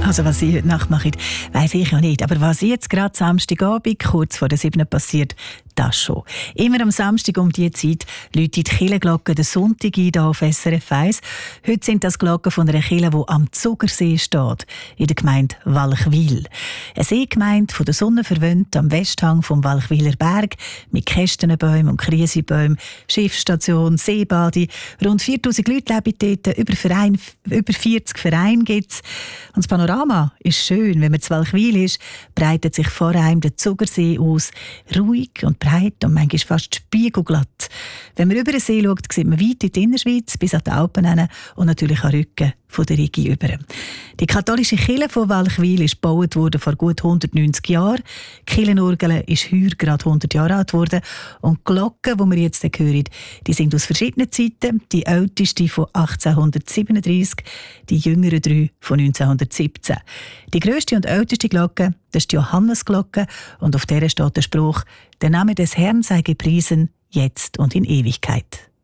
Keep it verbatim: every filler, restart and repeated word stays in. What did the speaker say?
Also was Sie heute Nacht machen, weiss ich ja nicht. Aber was jetzt gerade Samstagabend, kurz vor der sieben passiert, das schon. Immer am Samstag um diese Zeit läutet die Kirchenglocke den Sonntag ein, hier auf S R F eins. Heute sind das Glocken von einer Kirche, die am Zugersee steht, in der Gemeinde Walchwil. Eine Seegemeinde von der Sonne verwöhnt am Westhang vom Walchwiler Berg mit Kästenbäumen und Krisebäumen, Schiffsstation, Seebade. Rund viertausend Leute leben dort, über, Verein, über vierzig Vereine gibt es. Und das Panorama ist schön. Wenn man zu Walchwil ist, breitet sich vor einem der Zugersee aus, ruhig und breit und manchmal fast spiegelglatt. Wenn man über den See schaut, sieht man weit in die Innerschweiz bis an die Alpen hin und natürlich an Rücken von der Rigi über. Die katholische Kirche von Walchwil ist gebaut worden vor gut hundertneunzig Jahren. Die Kirchenorgel ist heuer gerade hundert Jahre alt geworden. Und die Glocken, die wir jetzt hören, die sind aus verschiedenen Zeiten. Die älteste von achtzehnhundertsiebenunddreissig, die jüngeren drei von neunzehnhundertsiebzehn. Die grösste und älteste Glocke, das ist die Johannesglocke. Und auf der steht der Spruch: Der Name des Herrn sei gepriesen, jetzt und in Ewigkeit.